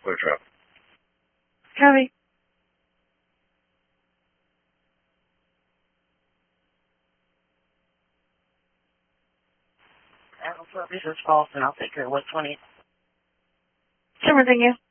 clear traffic. Copy. This is false, and I'll take her at 120. Sure, thank you.